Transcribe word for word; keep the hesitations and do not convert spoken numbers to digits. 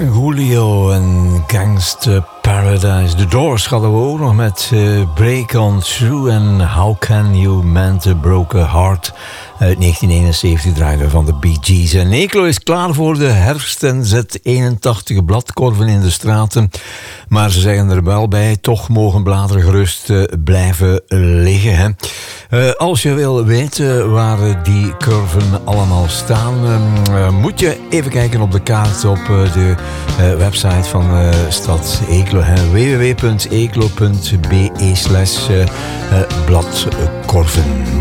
Julio en Gangsta Paradise. The Doors hadden we ook nog met uh, Break On Through en How Can You Mend a Broken Heart uit negentien eenenzeventig, draaien van de Bee Gees. En Eeklo is klaar voor de herfst en zet eenentachtig bladkorven in de straten. Maar ze zeggen er wel bij, toch mogen bladeren gerust uh, blijven liggen. Hè. Uh, als je wil weten waar die kurven allemaal staan, uh, moet je even kijken op de kaart op uh, de uh, website van uh, Stad Eeklo. w w w punt eeklo punt b e slash bladkorven.